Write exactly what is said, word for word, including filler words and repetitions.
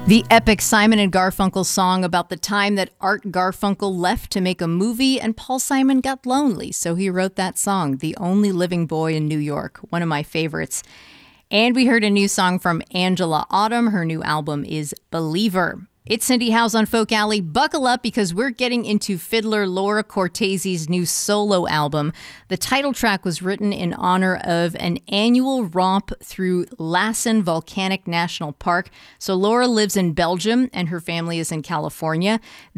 The epic Simon and Garfunkel song about the time that Art Garfunkel left to make a movie and Paul Simon got lonely, so he wrote that song, The Only Living Boy in New York, one of my favorites. And we heard a new song from Angela Autumn. Her new album is Believer. It's Cindy Howes on Folk Alley. Buckle up because we're getting into fiddler Laura Cortese's new solo album. The title track was written in honor of an annual romp through Lassen Volcanic National Park. So Laura lives in Belgium and her family is in California.